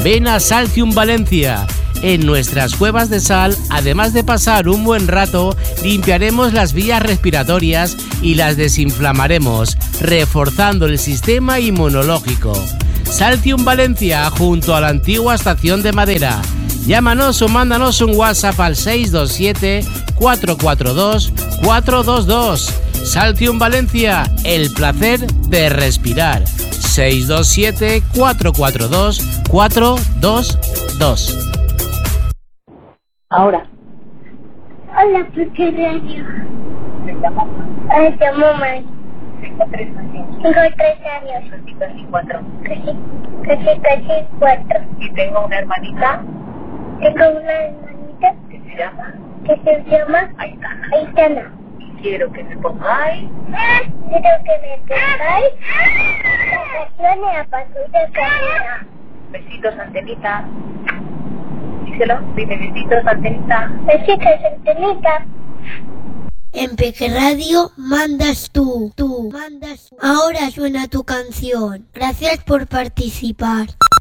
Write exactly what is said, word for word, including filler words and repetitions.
Ven a Saltium Valencia. En nuestras cuevas de sal, además de pasar un buen rato, limpiaremos las vías respiratorias y las desinflamaremos, reforzando el sistema inmunológico. Saltium Valencia, junto a la antigua estación de Madera. Llámanos o mándanos un WhatsApp al seis dos siete, cuatro cuatro dos, cuatro dos dos. Saltium Valencia, el placer de respirar. seis dos siete, cuatro cuatro dos, cuatro dos dos. Ahora. Hola, Peque Radio. ¿Te llamo? Me llamo Mari. Tengo tres años. Tengo tres años. Casi casi cuatro. Casi, casi, casi cuatro. Y tengo una hermanita Tengo una hermanita que se llama que se llama Aitana. Aitana. Y quiero que me pongáis. Quiero que me pongáis la canción a Patrulla Canina. Besitos, Antenita. Díselo. Dime besitos, Antenita. Besitos, Antenita. En Peque Radio mandas tú, tú, mandas tú. Ahora suena tu canción. Gracias por participar.